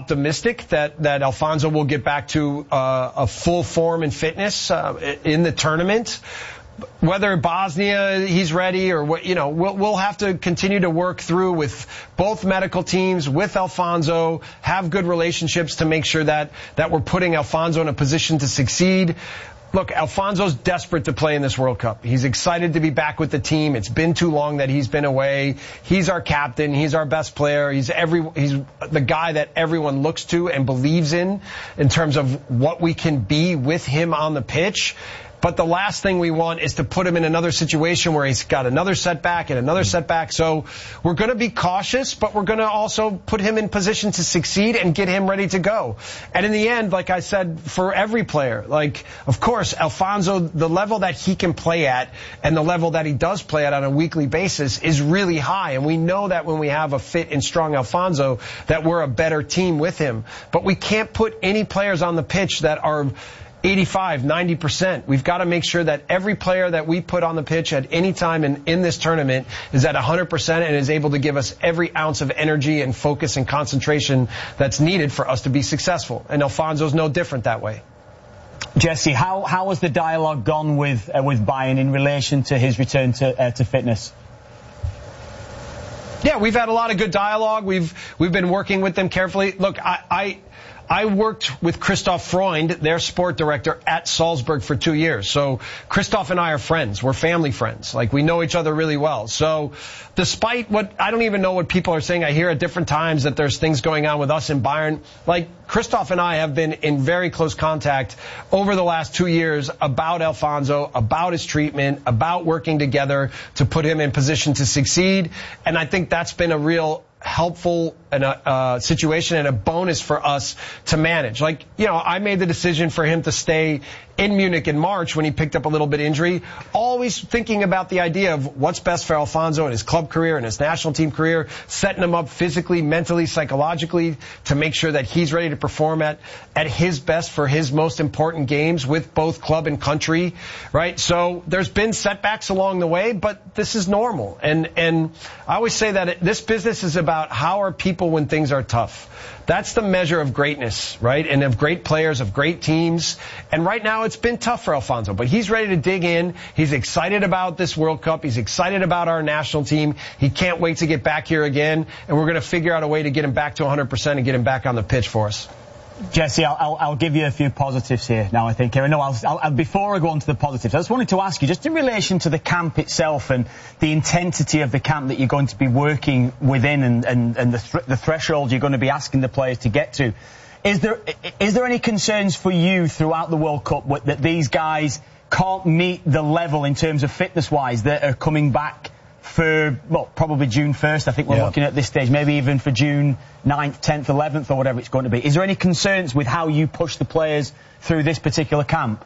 optimistic that Alfonso will get back to a full form and fitness in the tournament. Whether Bosnia he's ready or what, we'll have to continue to work through with both medical teams, with Alfonso, have good relationships to make sure that we're putting Alfonso in a position to succeed. Look, Alfonso's desperate to play in this World Cup. He's excited to be back with the team. It's been too long that he's been away. He's our captain. He's our best player. He's the guy that everyone looks to and believes in terms of what we can be with him on the pitch. But the last thing we want is to put him in another situation where he's got another setback and another setback. So we're going to be cautious, but we're going to also put him in position to succeed and get him ready to go. And in the end, like I said, for every player, of course, Alfonso, the level that he can play at and the level that he does play at on a weekly basis is really high. And we know that when we have a fit and strong Alfonso, that we're a better team with him. But we can't put any players on the pitch that are 85, 90%. We've got to make sure that every player that we put on the pitch at any time in this tournament is at 100% and is able to give us every ounce of energy and focus and concentration that's needed for us to be successful. And Alfonso's no different that way. Jesse, how has the dialogue gone with Bayern in relation to his return to fitness? Yeah, we've had a lot of good dialogue. We've been working with them carefully. Look, I worked with Christoph Freund, their sport director, at Salzburg for 2 years. So Christoph and I are friends. We're family friends. We know each other really well. So despite I don't even know what people are saying. I hear at different times that there's things going on with us in Bayern. Christoph and I have been in very close contact over the last 2 years about Alfonso, about his treatment, about working together to put him in position to succeed. And I think that's been a real helpful situation and a bonus for us to manage. I made the decision for him to stay in Munich in March when he picked up a little bit of injury, always thinking about the idea of what's best for Alfonso in his club career and his national team career, setting him up physically, mentally, psychologically to make sure that he's ready to perform at his best for his most important games with both club and country, right? So there's been setbacks along the way, but this is normal. And I always say that this business is about how are people when things are tough. That's the measure of greatness, right? And of great players, of great teams. And right now it's been tough for Alfonso, but he's ready to dig in. He's excited about this World Cup. He's excited about our national team. He can't wait to get back here again. And we're going to figure out a way to get him back to 100% and get him back on the pitch for us. Jesse, I'll give you a few positives here now, I think. No, before I go on to the positives, I just wanted to ask you, just in relation to the camp itself and the intensity of the camp that you're going to be working within and the threshold you're going to be asking the players to get to, is there any concerns for you throughout the World Cup that these guys can't meet the level in terms of fitness-wise that are coming back for, probably June 1st, I think we're looking at this stage, maybe even for June 9th, 10th, 11th, or whatever it's going to be. Is there any concerns with how you push the players through this particular camp?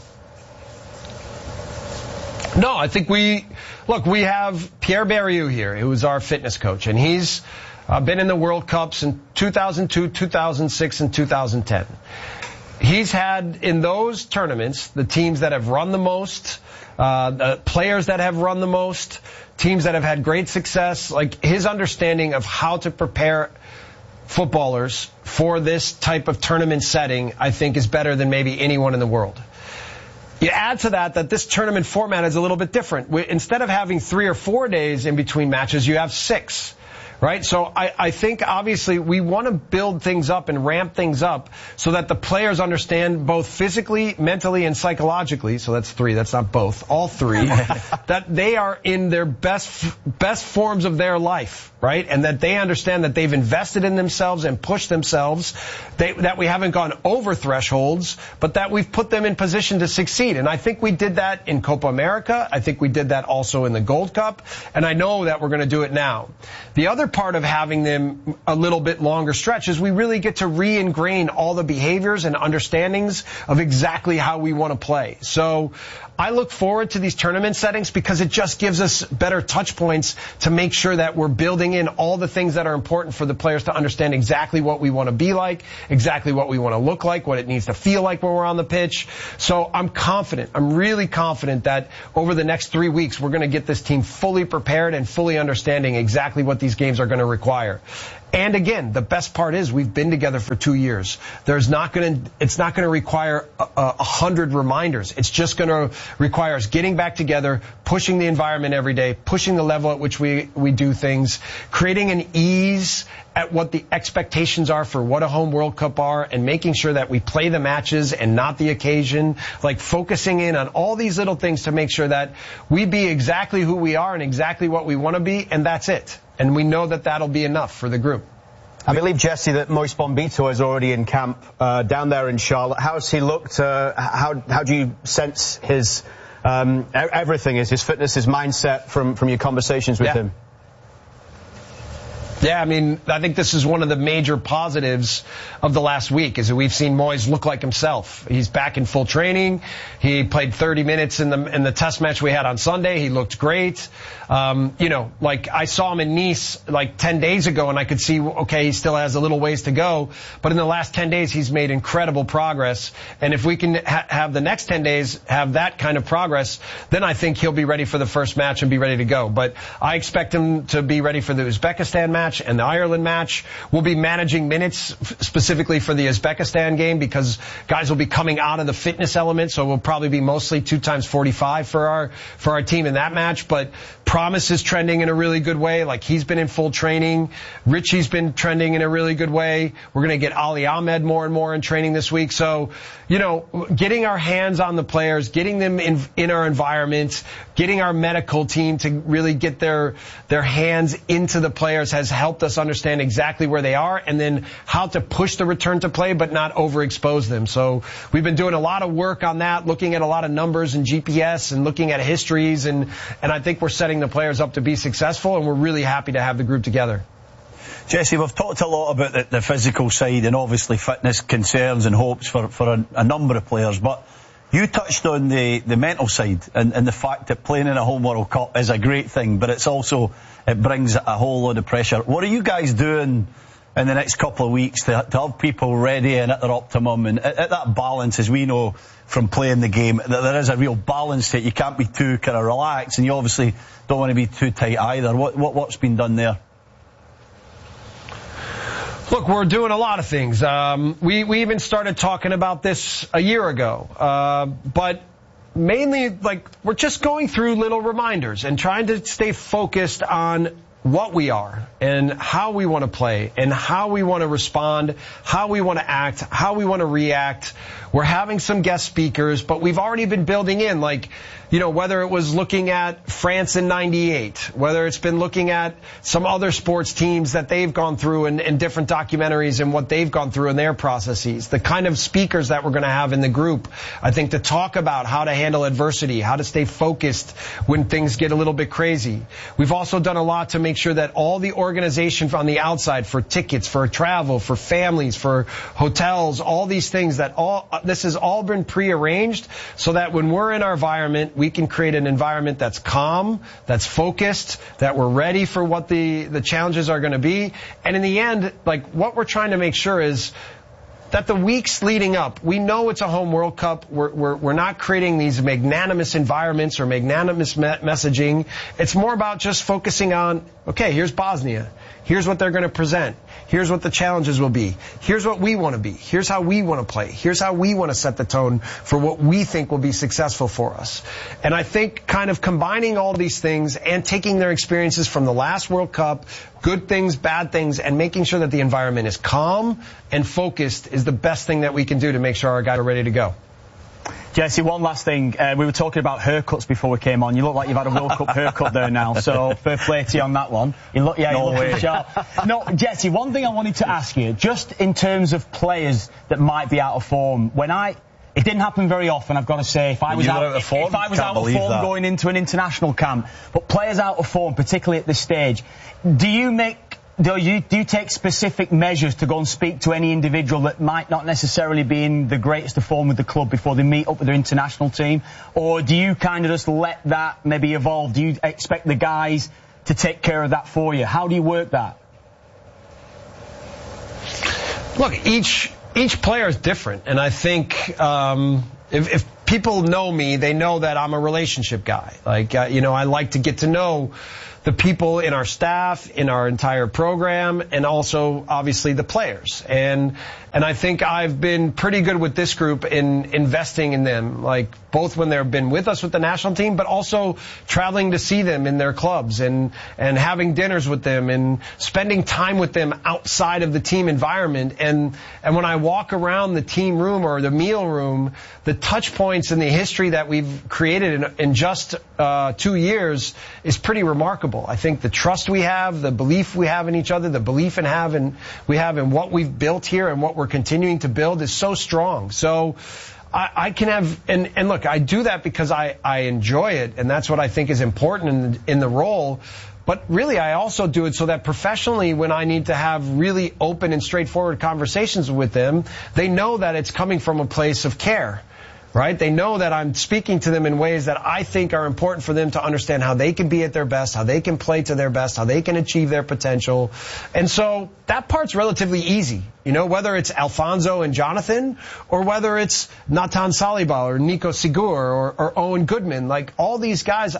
No, I think we have Pierre Berriou here, who is our fitness coach, and he's been in the World Cups in 2002, 2006, and 2010. He's had, in those tournaments, the teams that have run the most, the players that have run the most, teams that have had great success. His understanding of how to prepare footballers for this type of tournament setting, I think, is better than maybe anyone in the world. You add to that this tournament format is a little bit different. Instead of having 3 or 4 days in between matches, you have 6. Right? So I think obviously we want to build things up and ramp things up so that the players understand both physically, mentally, and psychologically. So that's 3. That's not both. All 3. That they are in their best forms of their life. Right? And that they understand that they've invested in themselves and pushed themselves, that we haven't gone over thresholds, but that we've put them in position to succeed. And I think we did that in Copa America. I think we did that also in the Gold Cup. And I know that we're going to do it now. The other part of having them a little bit longer stretch is we really get to re-ingrain all the behaviors and understandings of exactly how we want to play. So I look forward to these tournament settings because it just gives us better touch points to make sure that we're building in all the things that are important for the players to understand exactly what we want to be like, exactly what we want to look like, what it needs to feel like when we're on the pitch. So I'm confident, I'm really confident that over the next 3 weeks we're going to get this team fully prepared and fully understanding exactly what these games are going to require. And again, the best part is we've been together for 2 years. It's not going to require 100 reminders. It's just going to require us getting back together, pushing the environment every day, pushing the level at which we do things, creating an ease at what the expectations are for what a home World Cup are, and making sure that we play the matches and not the occasion, like focusing in on all these little things to make sure that we be exactly who we are and exactly what we want to be, and that's it. And we know that that'll be enough for the group. I believe, Jesse, that Moise Bombito is already in camp down there in Charlotte. How's he looked? How do you sense his everything, his fitness, his mindset from your conversations with him? Yeah, I mean, I think this is one of the major positives of the last week, is that we've seen Moise look like himself. He's back in full training. He played 30 minutes in the test match we had on Sunday. He looked great. Like I saw him in Nice like 10 days ago, and I could see, okay, he still has a little ways to go. But in the last 10 days, he's made incredible progress. And if we can have the next 10 days have that kind of progress, then I think he'll be ready for the first match and be ready to go. But I expect him to be ready for the Uzbekistan match and the Ireland match. We'll be managing minutes specifically for the Uzbekistan game, because guys will be coming out of the fitness element, so we'll probably be mostly 2 times 45 for our team in that match. But Promise is trending in a really good way. Like, he's been in full training. Richie's been trending in a really good way. We're going to get Ali Ahmed more and more in training this week. So, getting our hands on the players, getting them in our environment, getting our medical team to really get their hands into the players has helped us understand exactly where they are, and then how to push the return to play but not overexpose them. So we've been doing a lot of work on that, looking at a lot of numbers and GPS and looking at histories, and I think we're setting the players up to be successful, and we're really happy to have the group together. Jesse, we've talked a lot about the physical side and obviously fitness concerns and hopes for a number of players, but you touched on the mental side and the fact that playing in a home World Cup is a great thing, but it brings a whole load of pressure. What are you guys doing in the next couple of weeks to have people ready and at their optimum, and at that balance, as we know from playing the game, that there is a real balance to it? You can't be too kind of relaxed, and you obviously don't want to be too tight either. What's been done there? Look, we're doing a lot of things. We even started talking about this a year ago. But mainly, we're just going through little reminders and trying to stay focused on what we are and how we want to play and how we want to respond, how we want to act, how we want to react. We're having some guest speakers, but we've already been building in, whether it was looking at France in '98, whether it's been looking at some other sports teams that they've gone through and different documentaries and what they've gone through in their processes, the kind of speakers that we're going to have in the group, I think, to talk about how to handle adversity, how to stay focused when things get a little bit crazy. We've also done a lot to make sure that all the organization on the outside, for tickets, for travel, for families, for hotels, all these things, this has all been prearranged so that when we're in our environment, we can create an environment that's calm, that's focused, that we're ready for what the challenges are going to be. And in the end, what we're trying to make sure is that the weeks leading up, we know it's a home World Cup. We're not creating these magnanimous environments or magnanimous messaging. It's more about just focusing on, okay, here's Bosnia. Here's what they're going to present. Here's what the challenges will be. Here's what we want to be. Here's how we want to play. Here's how we want to set the tone for what we think will be successful for us. And I think kind of combining all these things and taking their experiences from the last World Cup, good things, bad things, and making sure that the environment is calm and focused is the best thing that we can do to make sure our guys are ready to go. Jesse, one last thing. We were talking about haircuts before we came on. You look like you've had a World Cup haircut there now, so fair play to you on that one. You look sharp. No, Jesse, one thing I wanted to ask you, just in terms of players that might be out of form, it didn't happen very often, I've got to say. If I was out of form going into an international camp, but players out of form, particularly at this stage, do you take specific measures to go and speak to any individual that might not necessarily be in the greatest of form with the club before they meet up with their international team? Or do you kind of just let that maybe evolve? Do you expect the guys to take care of that for you? How do you work that? Look, each player is different, and I think if people know me, they know that I'm a relationship guy. I like to get to know the people in our staff, in our entire program, and also obviously the players. And I think I've been pretty good with this group in investing in them, like both when they've been with us with the national team, but also traveling to see them in their clubs and having dinners with them and spending time with them outside of the team environment. And when I walk around the team room or the meal room, the touch points and the history that we've created in just 2 years is pretty remarkable. I think the trust we have, the belief we have in each other, the belief we have in what we've built here and what we're continuing to build is so strong. So I can have, and look, I do that because I enjoy it, and that's what I think is important in the role. But really, I also do it so that professionally, when I need to have really open and straightforward conversations with them, they know that it's coming from a place of care. Right? They know that I'm speaking to them in ways that I think are important for them to understand how they can be at their best, how they can play to their best, how they can achieve their potential. And so that part's relatively easy. You know, whether it's Alfonso and Jonathan or whether it's Nathan Saliba or Nico Sigur or Owen Goodman, like all these guys,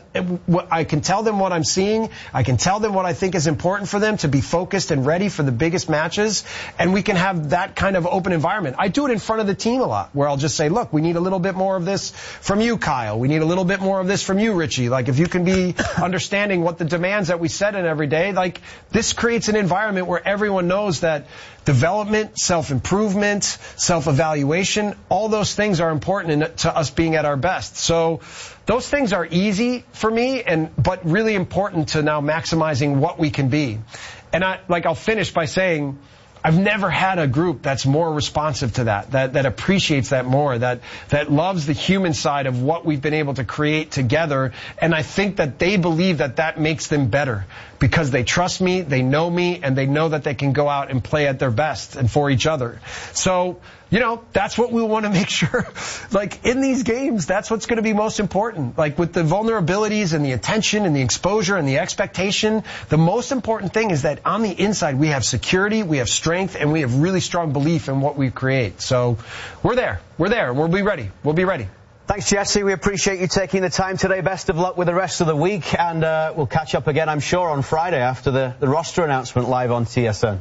I can tell them what I'm seeing. I can tell them what I think is important for them to be focused and ready for the biggest matches. And we can have that kind of open environment. I do it in front of the team a lot where I'll just say, look, we need a little bit more of this from you, Kyle. We need a little bit more of this from you, Richie. Like if you can be understanding what the demands that we set in every day, like this creates an environment where everyone knows that development, self-improvement, self-evaluation, all those things are important to us being at our best. So those things are easy for me, but really important to now maximizing what we can be. And I'll finish by saying I've never had a group that's more responsive to that appreciates that more, that loves the human side of what we've been able to create together. And I think that they believe that makes them better because they trust me, they know me, and they know that they can go out and play at their best and for each other. So, you know, that's what we want to make sure. Like in these games, that's what's going to be most important. Like with the vulnerabilities and the attention and the exposure and the expectation, the most important thing is that on the inside we have security, we have strength, and we have really strong belief in what we create. So we're there. We'll be ready. Thanks, Jesse. We appreciate you taking the time today. Best of luck with the rest of the week, and we'll catch up again, I'm sure, on Friday after the roster announcement live on TSN.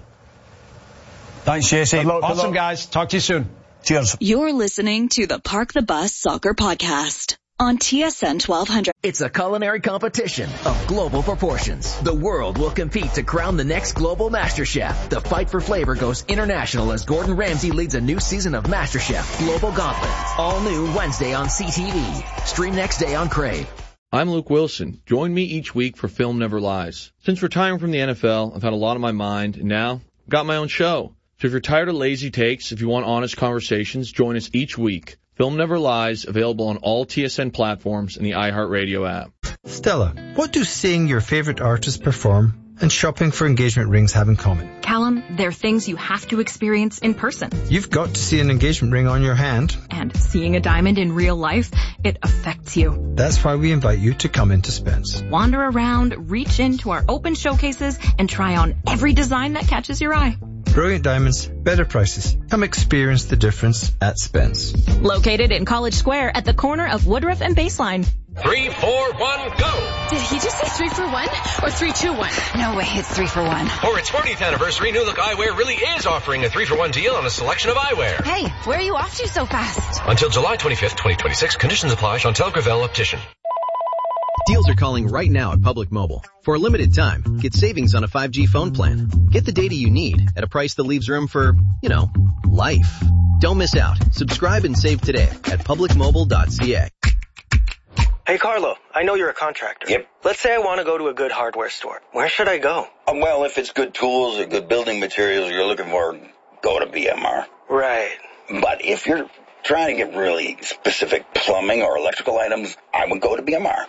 Thanks, Jesse. Awesome, guys. Talk to you soon. Cheers. You're listening to the Park the Bus Soccer Podcast on TSN 1200. It's a culinary competition of global proportions. The world will compete to crown the next global master chef. The fight for flavor goes international as Gordon Ramsay leads a new season of MasterChef Global Gauntlet. All new Wednesday on CTV. Stream next day on Crave. I'm Luke Wilson. Join me each week for Film Never Lies. Since retiring from the NFL, I've had a lot on my mind, and now I've got my own show. So if you're tired of lazy takes, if you want honest conversations, join us each week. Film Never Lies, available on all TSN platforms and the iHeartRadio app. Stella, what do seeing your favorite artist perform and shopping for engagement rings have in common? Callum, they're things you have to experience in person. You've got to see an engagement ring on your hand. And seeing a diamond in real life, it affects you. That's why we invite you to come into Spence. Wander around, reach into our open showcases, and try on every design that catches your eye. Brilliant diamonds, better prices. Come experience the difference at Spence. Located in College Square at the corner of Woodruff and Baseline. 3, 4, 1, go! Did he just say 3 for 1 or 3, 2, 1? No way, it's 3 for 1. For its 40th anniversary, New Look Eyewear really is offering a 3 for 1 deal on a selection of eyewear. Hey, where are you off to so fast? Until July 25th, 2026. Conditions apply. Chantel Gravel Optician. Deals are calling right now at Public Mobile. For a limited time, get savings on a 5G phone plan. Get the data you need at a price that leaves room for, life. Don't miss out. Subscribe and save today at publicmobile.ca. Hey, Carlo, I know you're a contractor. Yep. Let's say I want to go to a good hardware store. Where should I go? Well, if it's good tools or good building materials you're looking for, go to BMR. Right. But if you're trying to get really specific plumbing or electrical items, I would go to BMR.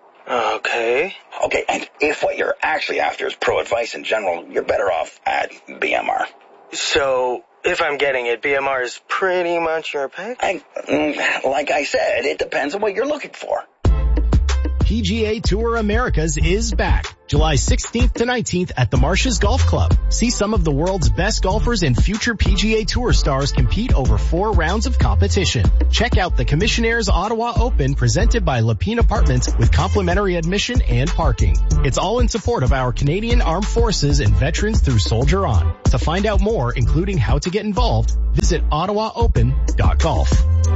Okay, and if what you're actually after is pro advice in general, you're better off at BMR. So, if I'm getting it, BMR is pretty much your pick? Like I said, it depends on what you're looking for. PGA Tour Americas is back. July 16th to 19th at the Marshes Golf Club. See some of the world's best golfers and future PGA Tour stars compete over 4 rounds of competition. Check out the Commissionaires Ottawa Open presented by Lapine Apartments with complimentary admission and parking. It's all in support of our Canadian Armed Forces and veterans through Soldier On. To find out more, including how to get involved, visit ottawaopen.golf.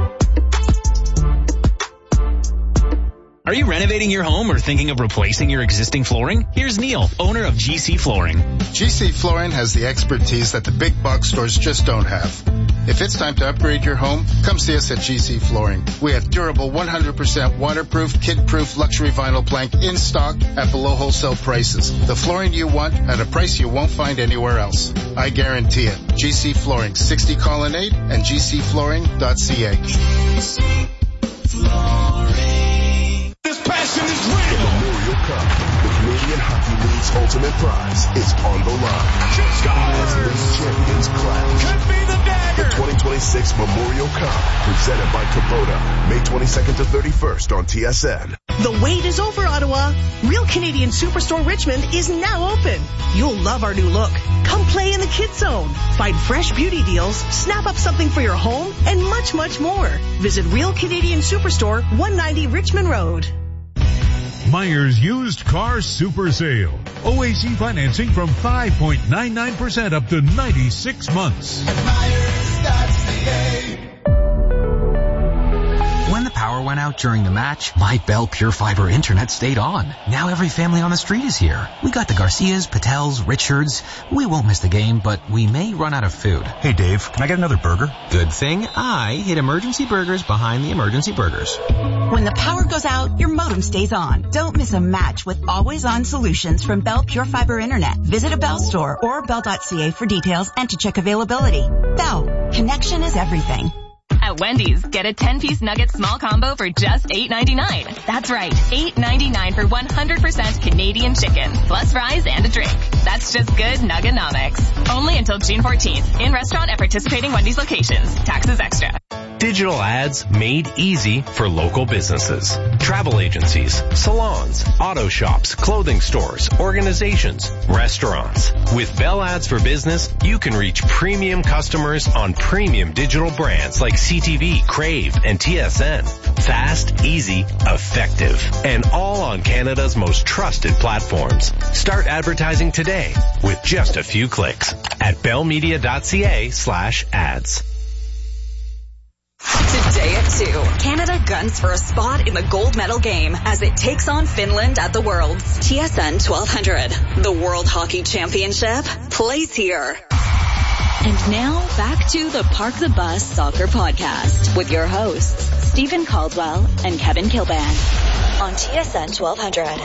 Are you renovating your home or thinking of replacing your existing flooring? Here's Neil, owner of GC Flooring. GC Flooring has the expertise that the big box stores just don't have. If it's time to upgrade your home, come see us at GC Flooring. We have durable 100% waterproof, kid-proof luxury vinyl plank in stock at below wholesale prices. The flooring you want at a price you won't find anywhere else. I guarantee it. GC Flooring, 60 Colonnade and gcflooring.ca. GC Flooring. This passion is real. The Memorial Cup, the Canadian Hockey League's ultimate prize, is on the line. As league champions clash. Could be the dagger. The 2026 Memorial Cup, presented by Kubota, May 22nd to 31st on TSN. The wait is over, Ottawa. Real Canadian Superstore Richmond is now open. You'll love our new look. Come play in the Kids Zone. Find fresh beauty deals, snap up something for your home, and much, much more. Visit Real Canadian Superstore, 190 Richmond Road. Myers Used Car Super Sale. OAC financing from 5.99% up to 96 months. When the power went out during the match, my Bell Pure Fiber internet stayed on. Now every family on the street is here. We got the Garcias, Patels, Richards. We won't miss the game, but we may run out of food. Hey Dave, can I get another burger? Good thing I hid Emergency Burgers behind the Emergency Burgers. When the power goes out, your modem stays on. Don't miss a match with always-on solutions from Bell Pure Fiber Internet. Visit a Bell store or bell.ca for details and to check availability. Bell, connection is everything. At Wendy's, get a 10-piece nugget small combo for just $8.99. That's right, $8.99 for 100% Canadian chicken, plus fries and a drink. That's just good Nuggenomics. Only until June 14th. In restaurant at participating Wendy's locations. Taxes extra. Digital ads made easy for local businesses. Travel agencies, salons, auto shops, clothing stores, organizations, restaurants. With Bell Ads for Business, you can reach premium customers on premium digital brands like CTV, Crave, and TSN. Fast, easy, effective, and all on Canada's most trusted platforms. Start advertising today with just a few clicks at bellmedia.ca/ads. Today at 2, Canada guns for a spot in the gold medal game as it takes on Finland at the Worlds. TSN 1200, the World Hockey Championship, plays here. And now, back to the Park the Bus Soccer Podcast with your hosts, Stephen Caldwell and Kevin Kilbane on TSN 1200.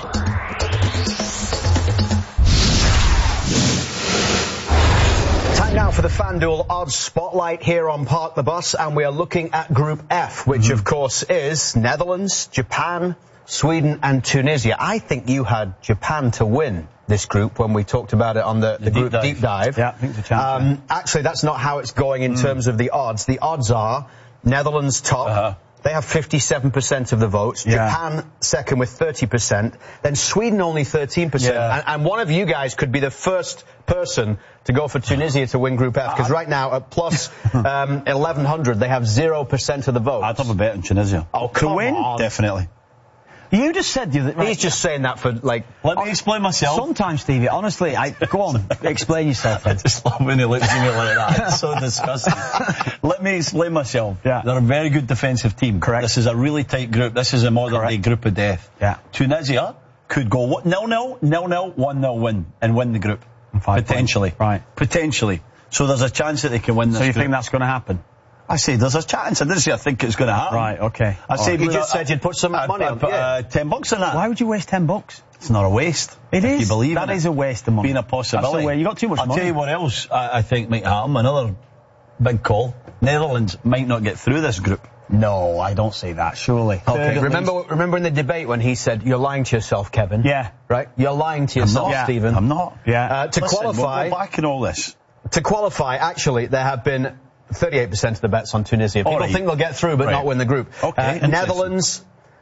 Time now for the FanDuel Odds Spotlight here on Park the Bus, and we are looking at Group F, which of course is Netherlands, Japan, Sweden and Tunisia. I think you had Japan to win this group when we talked about it on the group deep dive. Yeah, I think the chance. Actually, that's not how it's going in terms of the odds. The odds are Netherlands top. They have 57% of the votes. Yeah. Japan second with 30%. Then Sweden only 13%. Yeah. And one of you guys could be the first person to go for Tunisia to win Group F, because right now at plus 1100 they have 0% of the votes. I'd have a bet on Tunisia. Oh, come to win? on. Definitely. You just said that. Right. He's just saying that for like. Let me explain myself. Sometimes, Stevie, honestly, go on, explain yourself. I just love when he looks at me like that. It's so disgusting. Let me explain myself. Yeah. They're a very good defensive team. Correct. This is a really tight group. This is a modern day group of death. Yeah. Tunisia could go 0-0, 0-0, 1-0 win and win the group. 5 potentially. Points. Right. Potentially. So there's a chance that they can win this So you group. think that's going to happen? I say there's a chance. I didn't say I think it's going to happen. Right, okay. I say You just said you'd put some money on. I'd put $10 on that. Why would you waste $10? It's not a waste. It is. You believe that in is it. a waste of money. Being a possibility. That's the way. You got too much money. I'll tell you what else I think might happen. Another big call. Netherlands might not get through this group. No, I don't see that, surely. Okay. Remember in the debate when he said, you're lying to yourself, Kevin? Yeah. Right? You're lying to yourself, Stephen. I'm not. Yeah. To qualify. We'll go back in all this. To qualify, actually, there have been 38% of the bets on Tunisia. People think they'll get through but not win the group. Okay, Netherlands,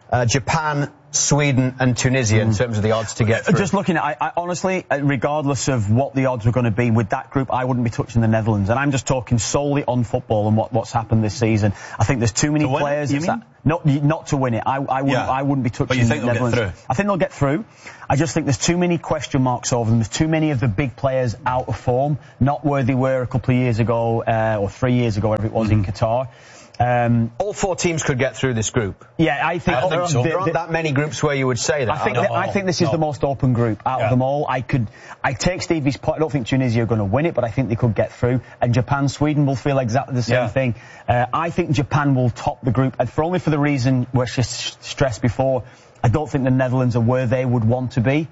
Japan, Sweden and Tunisia in terms of the odds to get through? Just looking at, I honestly, regardless of what the odds were going to be with that group, I wouldn't be touching the Netherlands. And I'm just talking solely on football and what's happened this season. I think there's too many players. Not to win it. I wouldn't be touching but you think the Netherlands. They'll get through? I think they'll get through. I just think there's too many question marks over them. There's too many of the big players out of form, not where they were a couple of years ago, or 3 years ago, whatever it was in Qatar. All 4 teams could get through this group. Yeah, I think so. There aren't that many groups where you would say that. I think this is the most open group out of them all. I take Stevie's point. I don't think Tunisia are going to win it, but I think they could get through. And Japan, Sweden will feel exactly the same thing. I think Japan will top the group, and only for the reason which I stressed before. I don't think the Netherlands are where they would want to be.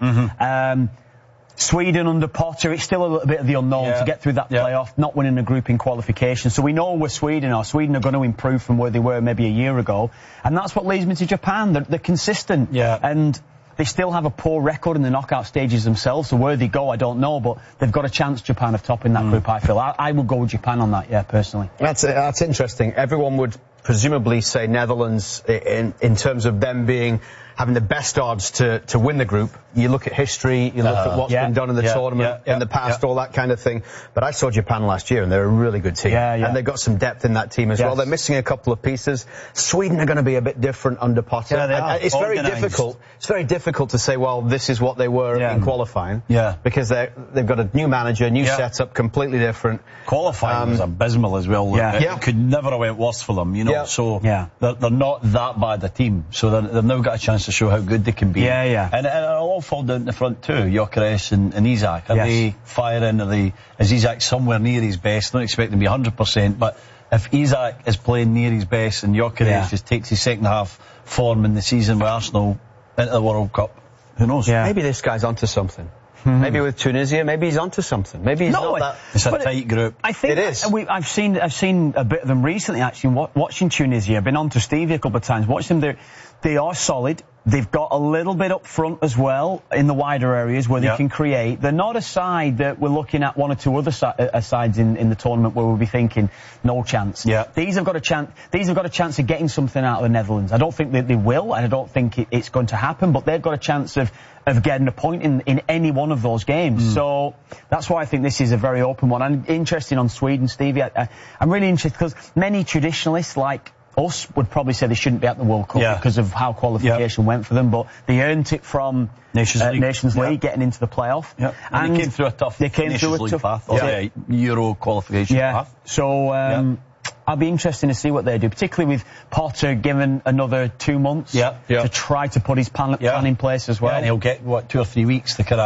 Sweden under Potter, it's still a little bit of the unknown to get through that playoff, not winning a group in qualification. So we know where Sweden are. Sweden are going to improve from where they were maybe a year ago. And that's what leads me to Japan. They're consistent. And they still have a poor record in the knockout stages themselves. So where they go, I don't know. But they've got a chance, Japan, of topping that group, I feel. I will go with Japan on that, personally. That's interesting. Everyone would presumably say Netherlands in terms of them having the best odds to win the group. You look at history, you look at what's been done in the tournament in the past, all that kind of thing. But I saw Japan last year, and they're a really good team. And they've got some depth in that team as well. They're missing a couple of pieces. Sweden are going to be a bit different under Potter. It's very difficult. It's very difficult to say, well, this is what they were in qualifying. Because they've got a new manager, new setup, completely different. Qualifying was abysmal as well. It could never have went worse for them, So they're not that bad a team. So they've now got a chance to show how good they can be. And it'll all fall down to the front too. Gyökeres and Isak. Are they firing? Is Isak somewhere near his best? Not expecting to be 100%, but if Isak is playing near his best and Gyökeres just takes his second half form in the season with Arsenal into the World Cup, who knows? Maybe this guy's onto something. Maybe with Tunisia, maybe he's onto something. Maybe he's not that. It's a tight group. I think it is. I've seen a bit of them recently. Actually, watching Tunisia, I've been on to Stevie a couple of times. Watching them, they are solid. They've got a little bit up front as well in the wider areas where they can create. They're not a side that we're looking at one or two other sides in the tournament where we'll be thinking no chance. These have got a chance. These have got a chance of getting something out of the Netherlands. I don't think that they will, and I don't think it's going to happen. But they've got a chance of getting a point in any one of those games. So that's why I think this is a very open one. I'm interested on Sweden, Stevie. I'm really interested because many traditionalists like us would probably say they shouldn't be at the World Cup because of how qualification went for them, but they earned it from Nations League getting into the playoff. And they came through a tough Nations League path, Euro qualification path. So I'll be interested to see what they do, particularly with Potter given another 2 months to try to put his plan in place as well. And he'll get 2 or 3 weeks to kind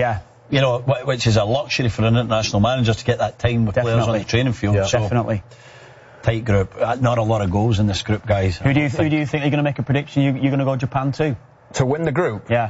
of which is a luxury for an international manager to get that time with players on the training field. Definitely. Tight group. Not a lot of goals in this group, guys. Who do you think you're going to make a prediction? You're going to go Japan too? To win the group? Yeah.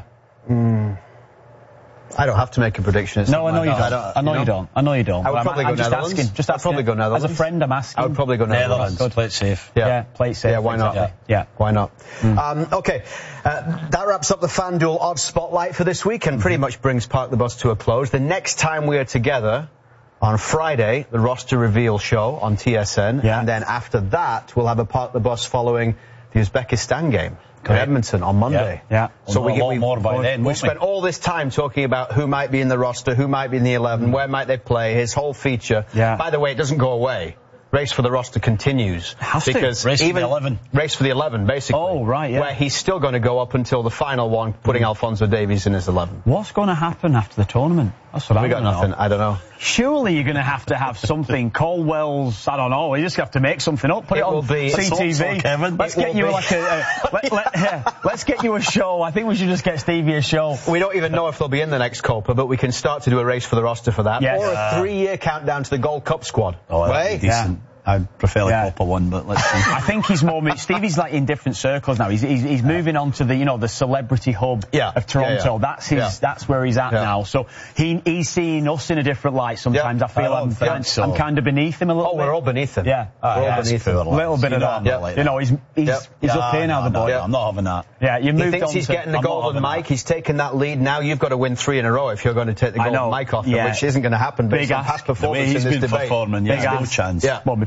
I don't have to make a prediction. No, I know you don't. I know you don't. I would probably go Netherlands. I'd probably go Netherlands. As a friend, I'm asking. I would probably go Netherlands. Play it safe. Play it safe. Yeah, why not? Yeah. Why not? Okay, that wraps up the FanDuel Odds Spotlight for this week and pretty much brings Park the Bus to a close. The next time we are together, on Friday, the roster reveal show on TSN, and then after that, we'll have a Park the Bus following the Uzbekistan game in Edmonton on Monday. So we get more by then. We spent all this time talking about who might be in the roster, who might be in the 11, where might they play, his whole feature. By the way, it doesn't go away. Race for the roster continues. Because race for the 11. Race for the 11, basically. Oh, right, Where he's still going to go up until the final one, putting Alphonso Davies in his 11. What's going to happen after the tournament? That's what we got nothing. I don't know. Surely you're going to have something. Colwell's, I don't know. You just have to make something up. Put it on CTV. Kevin. Let's get you let's get you a show. I think we should just get Stevie a show. We don't even know if they'll be in the next Copa, but we can start to do a race for the roster for that. Or a 3-year countdown to the Gold Cup squad. Oh, that'd be decent. I'd prefer the Copa one, but let's see. I think he's more. Stevie's like in different circles now. He's moving on to the celebrity hub of Toronto. That's where he's at now. So he's seeing us in a different light. Sometimes I feel I'm kind of beneath him a little bit. We're all beneath him. Yeah, we're all beneath him. A little bit of that. He's up here now. The boy. I'm not having that. Yeah, you moved on. He thinks he's getting the golden mic. He's taken that lead. Now you've got to win 3 in a row if you're going to take the golden mic off him, which isn't going to happen based on past performance in this debate. Big no chance. Well,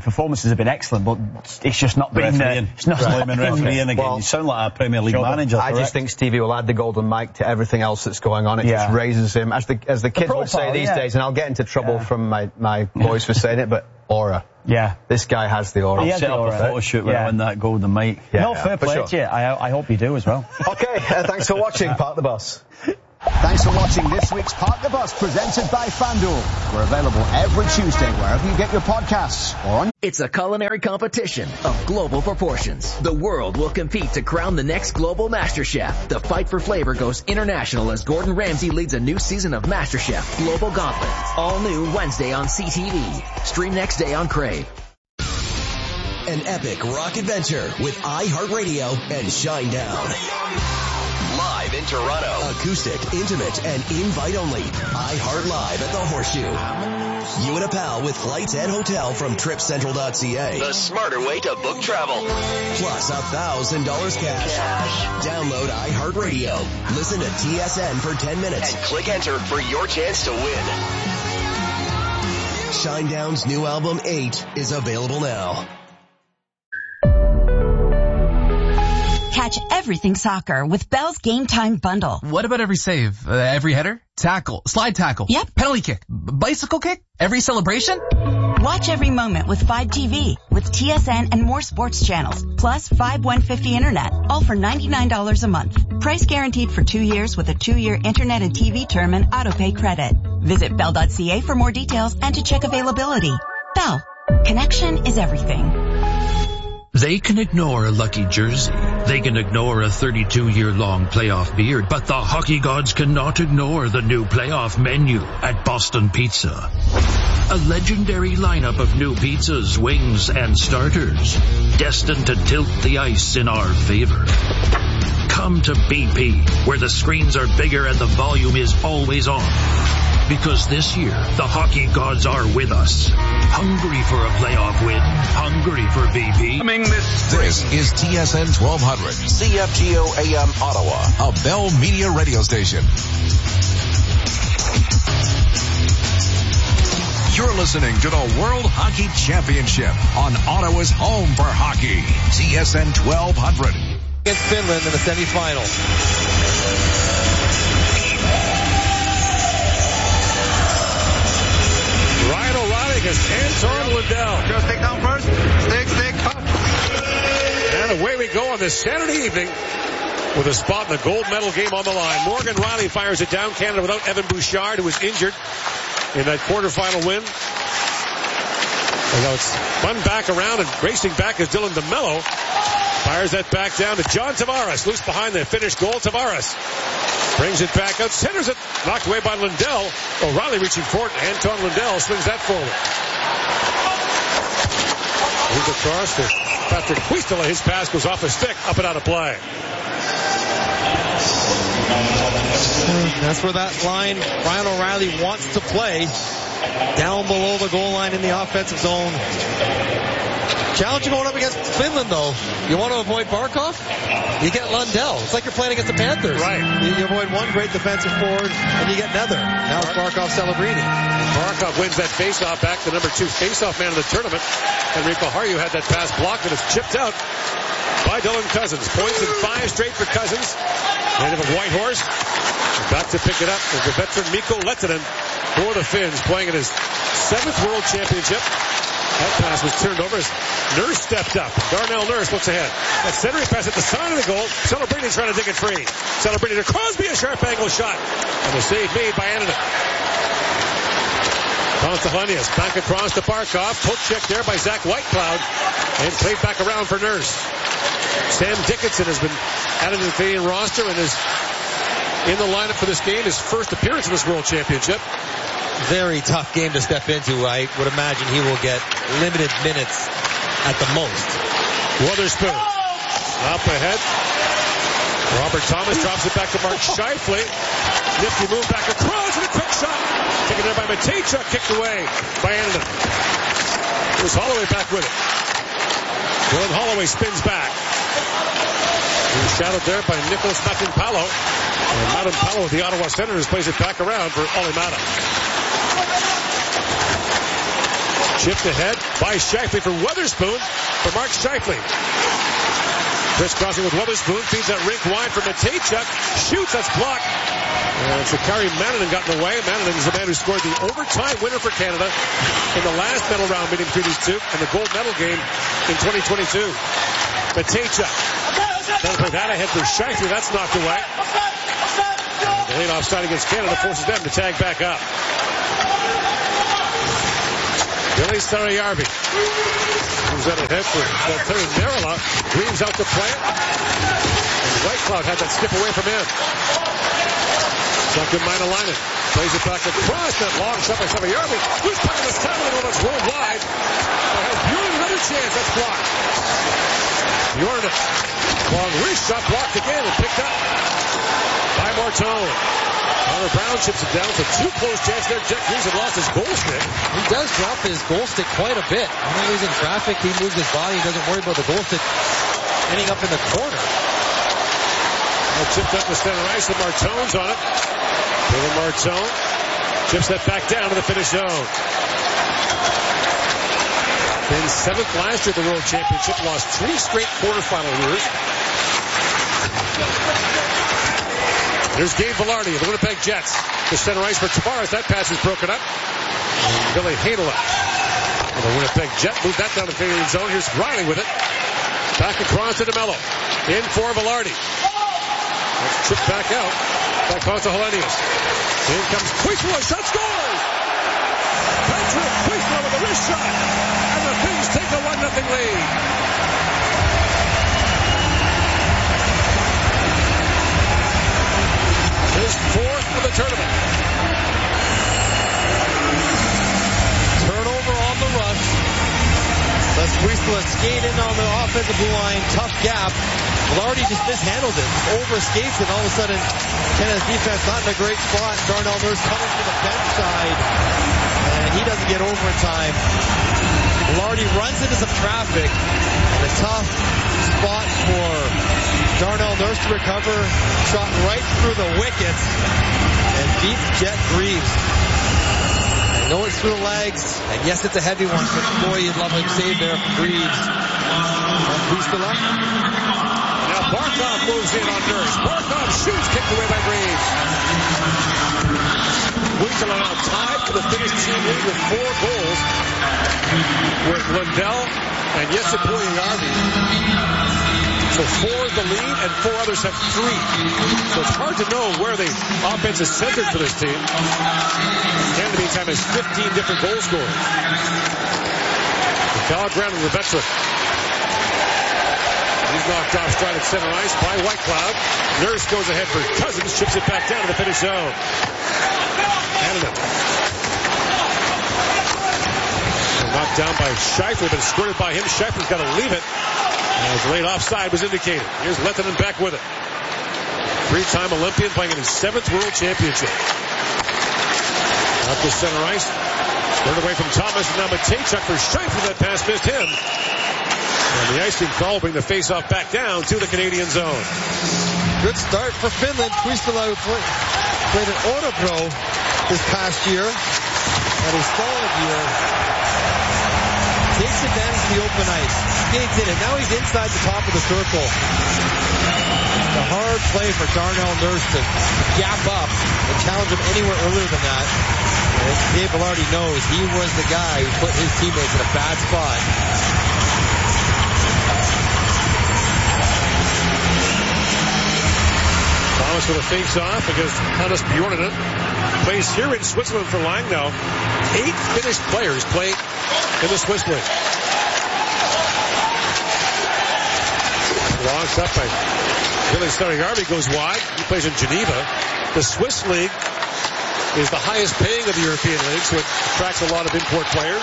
performances have been excellent, but it's just not been... It's not refereeing again. Well, you sound like a Premier League manager. I just think Stevie will add the golden mic to everything else that's going on. It just raises him, as the kids would say these days, and I'll get into trouble from my boys for saying it, but aura. Yeah. This guy has the aura. I'll set up a photo shoot when I win that golden mic. No, fair play to you. I hope you do as well. Okay, thanks for watching Park the Bus. Thanks for watching this week's Park the Bus presented by FanDuel. We're available every Tuesday wherever you get your podcasts or on... It's a culinary competition of global proportions. The world will compete to crown the next global master chef. The fight for flavor goes international as Gordon Ramsay leads a new season of MasterChef Global Gauntlet. All new Wednesday on CTV. Stream next day on Crave. An epic rock adventure with iHeartRadio and Shinedown. Live in Toronto. Acoustic, intimate, and invite-only. iHeart Live at the Horseshoe. You and a pal with flights and hotel from TripCentral.ca. The smarter way to book travel. Plus $1,000 cash. Download iHeartRadio. Listen to TSN for 10 minutes. And click enter for your chance to win. Shinedown's new album, 8, is available now. Catch everything soccer with Bell's Game Time Bundle. What about every save? Every header? Tackle? Slide tackle? Yep. Penalty kick? Bicycle kick? Every celebration? Watch every moment with 5TV, with TSN and more sports channels, plus 5150 internet, all for $99 a month. Price guaranteed for 2 years with a 2-year internet and TV term and autopay credit. Visit Bell.ca for more details and to check availability. Bell. Connection is everything. They can ignore a lucky jersey. They can ignore a 32-year-long playoff beard. But the hockey gods cannot ignore the new playoff menu at Boston Pizza. A legendary lineup of new pizzas, wings, and starters, destined to tilt the ice in our favor. Come to BP, where the screens are bigger and the volume is always on. Because this year, the hockey gods are with us. Hungry for a playoff win. Hungry for BP. This is TSN 1200, CFGO AM Ottawa, a Bell Media radio station. You're listening to the World Hockey Championship on Ottawa's home for hockey, TSN 1200. Against Finland in the semifinals. Ryan O'Reilly against Anton Lundell. Just stick down first. Stick. And away we go on this Saturday evening with a spot in the gold medal game on the line. Morgan Riley fires it down Canada without Evan Bouchard, who was injured in that quarterfinal win. And now it's spun back around and racing back is Dylan DeMello. Fires that back down to John Tavares. Loose behind the Finnish goal. Tavares brings it back out. Centers it. Knocked away by Lundell. O'Reilly reaching for it. Anton Lundell swings that forward. Moves across to Patrick Puistila. His pass goes off his stick. Up and out of play. That's where that line Ryan O'Reilly wants to play. Down below the goal line in the offensive zone. Challenge going up against Finland, though. You want to avoid Barkov? You get Lundell. It's like you're playing against the Panthers. Right. You avoid one great defensive forward, and you get another. Now it's Barkov Celebrini. Barkov wins that faceoff back, the number 2 faceoff man of the tournament. Enrico Harju had that pass blocked, and it's chipped out by Dylan Cousins. Points in 5 straight for Cousins. Native of Whitehorse. Back to pick it up is the veteran Mikko Lehtinen for the Finns, playing in his 7th World Championship. That pass was turned over as Nurse stepped up. Darnell Nurse looks ahead. That centering pass at the side of the goal. Celebrini trying to dig it free. Celebrini to Crosby, a sharp angle shot. And the save made by Annunen. Constantinius back across to Barkov. Poke check there by Zach Whitecloud. And played back around for Nurse. Sam Dickinson has been added to the Canadian roster and is in the lineup for this game. His first appearance in this World Championship. Very tough game to step into. I would imagine he will get limited minutes at the most. Wotherspoon up ahead. Robert Thomas drops it back to Mark Scheifele. Nifty move back across and a quick shot. Taken there by Matejchuk, kicked away by Annunen. It was Holloway back with it. Dylan Holloway spins back. He was shadowed there by Nicholas Matinpalo. And Matinpalo of the Ottawa Senators plays it back around for Olli Maatta. Chipped ahead. by Scheifele for Weatherspoon for Mark Scheifele. Crisscrossing with Weatherspoon, feeds that rink wide for Matejchuk, shoots, that's blocked. And Sakari Mannanen got in the way. Mannanen is the man who scored the overtime winner for Canada in the last medal round meeting between these two and the gold medal game in 2022. Matejchuk. Trying to play that ahead for Scheifele. That's knocked away. The late offside against Canada forces them to tag back up. Billy Sariarvi moves out ahead for Terry Nerila. Greaves out to play it. And Whitecloud had that skip away from him. Duncan Maenalainen plays it back across. That long shot by Sariarvi. Who's putting the center of it's rolled wide. Bjorn another chance. That's blocked. Bjorn, long wrist shot blocked again and picked up by Martone. Tyler Brown chips it down. So two close chances there. Jeff Greaves had lost his goal stick. He does drop his goal stick quite a bit. When he's in traffic, he moves his body. He doesn't worry about the goal stick ending up in the corner. Chipped up to center ice and Martone's on it. Taylor Martone chips that back down to the finish zone. Been 7th last year at the World Championship. Lost 3 straight quarterfinal years. There's Gabe Vilardi of the Winnipeg Jets. The center ice for Tavares. That pass is broken up. And Billy Heinola of the Winnipeg Jet moved that down the Canadian zone. Here's Riley with it. Back across to DeMello. In for Vilardi. That's chipped back out by Constantinides. In comes Quisla. Shot scores! Patrick Quisla with a wrist shot. And the Kings take a 1-0 lead. His 4th of the tournament. Turnover on the rush. Les Quisla skate in on the offensive blue line. Tough gap. Vilardi just mishandles it. Overskates it. All of a sudden, Canada's defense not in a great spot. Darnell Nurse coming to the bench side. And he doesn't get over in time. Vilardi runs into some traffic. And a tough spot for Darnell Nurse to recover. Shot right through the wickets. And beats Jet Greaves. I know it's through the legs. And yes, it's a heavy one. But boy, you'd love a save there from Greaves. Quisla. Barkov moves in on Nurse. Barkov shoots, kicked away by Greaves. Quisla now tied for the Finnish team lead with 4 goals with Lundell and Jesse Puljujärvi. So 4 is the lead and 4 others have 3. So it's hard to know where the offense is centered for this team. Canada, meantime, has 15 different goal scorers. Calgren and the veteran. He's knocked off stride at center ice by Whitecloud. Nurse goes ahead for Cousins, chips it back down to the finish zone. Canada. Knocked down by Scheifele, but squirted by him. Scheifele's got to leave it. As late offside was indicated. Here's Lehtinen back with it. 3-time Olympian playing in his 7th World Championship. Up to center ice. Squared away from Thomas, and now Matejchuk for Scheifele. That pass missed him. And the icing call bring the face-off back down to the Canadian zone. Good start for Finland. Quisla played at Örebro this past year. At his forward year. Takes advantage of the open ice. Skates in it. Now he's inside the top of the circle. A hard play for Darnell Nurse to gap up and challenge him anywhere earlier than that. And Dave Vilardi knows he was the guy who put his teammates in a bad spot. Thomas with a face-off against Hannes Bjorninen. Plays here in Switzerland for Langnau. 8 Finnish players play in the Swiss League. Long shot by Billy Sariarvi goes wide. He plays in Geneva. The Swiss League is the highest paying of the European League, so it attracts a lot of import players.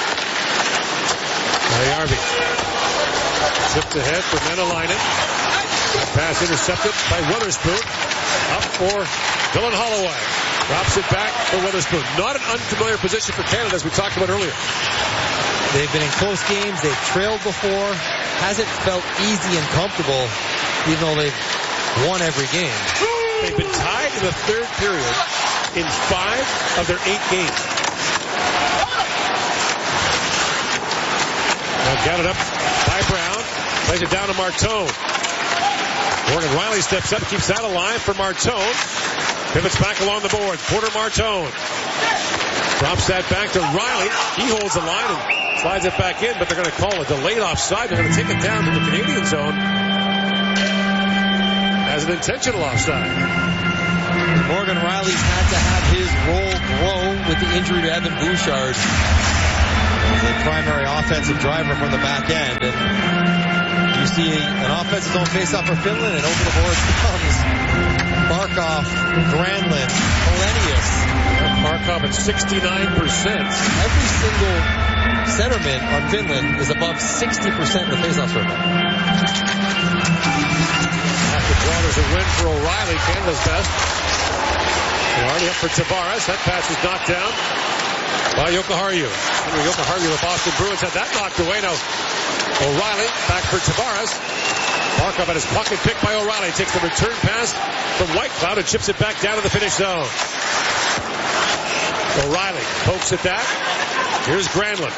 Sariarvi. Chipped ahead for Maenalainen. That pass intercepted by Weatherspoon. Up for Dylan Holloway. Drops it back for Weatherspoon. Not an unfamiliar position for Canada, as we talked about earlier. They've been in close games. They've trailed before. Hasn't felt easy and comfortable, even though they've won every game. They've been tied in the 3rd period in 5 of their 8 games. Now got it up by Brown. Plays it down to Martone. Morgan Riley steps up, keeps that alive for Martone. Pivots back along the boards. Porter Martone. Drops that back to Riley. He holds the line and slides it back in, but they're going to call a delayed offside. They're going to take it down to the Canadian zone as an intentional offside. Morgan Riley's had to have his role grow with the injury to Evan Bouchard, the primary offensive driver from the back end. And you see an offensive zone face-off for Finland, and over the boards comes Barkov, Granlund, Polenius. Barkov at 69%. Every single centerman on Finland is above 60% in the face-off circle. After draw, there's a win for O'Reilly, Canada's best. Already up for Tavares. That pass is knocked down by Jokiharju. Henry Jokiharju, the Boston Bruins, had that knocked away. Now O'Reilly back for Tavares. Barkov at his pocket pick by O'Reilly. Takes the return pass from Whitecloud and chips it back down to the finish zone. O'Reilly pokes at that. Here's Granlund.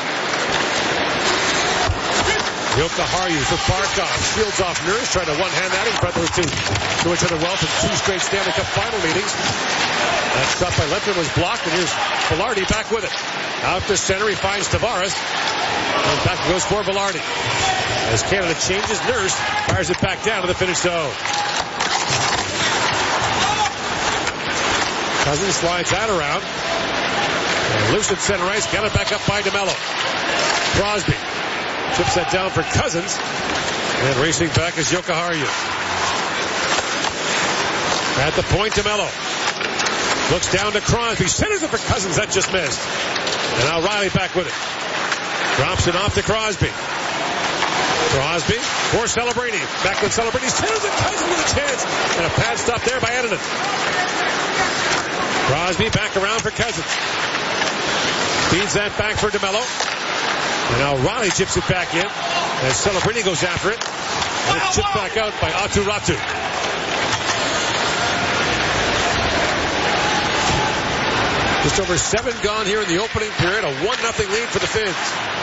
Jokiharju for Barkov. Shields off Nurse, trying to one-hand that. He's brought those two to each other well for 2 straight Stanley Cup final meetings. That shot by Lefton was blocked, and here's Velarde back with it. Out to center, he finds Tavares. And back goes for Velarde. As Canada changes, Nurse fires it back down to the finish zone. Cousins slides that around. And loose at center ice. Got it back up by DeMello. Crosby chips that down for Cousins. And racing back is Jokiharju. At the point, DeMello looks down to Crosby. Centers it for Cousins. That just missed. And now Riley back with it. Drops it off to Crosby. Crosby for Celebrini. Back with Celebrini. Centers it. Cousins with a chance. And a pad stop there by Edinen. Crosby back around for Cousins. Feeds that back for DeMello. And now Riley chips it back in as Celebrini goes after it. And it's chipped back out by Aatu Räty. Just over 7 gone here in the opening period. A 1-0 lead for the Finns.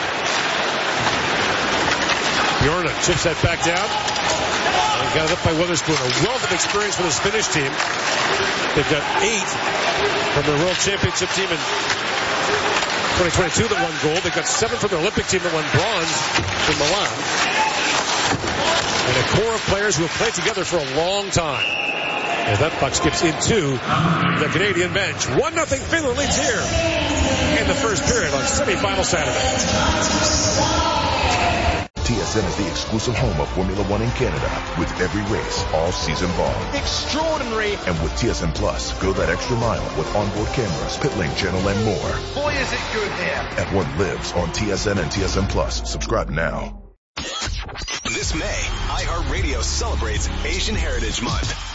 Bjorna chips that back down. And got it up by Witherspoon. A wealth of experience for this Finnish team. They've got 8 from the World Championship team in 2022 that won gold. They've got 7 from the Olympic team that won bronze in Milan. And a core of players who have played together for a long time. As that puck skips into the Canadian bench. 1-0 Finland leads here in the first period on semifinal Saturday. TSN is the exclusive home of Formula One in Canada, with every race all season long. Extraordinary. And with TSN Plus, go that extra mile with onboard cameras, pit lane channel, and more. Boy, is it good there. F1 lives on TSN and TSN Plus. Subscribe now. This May, iHeartRadio celebrates Asian Heritage Month.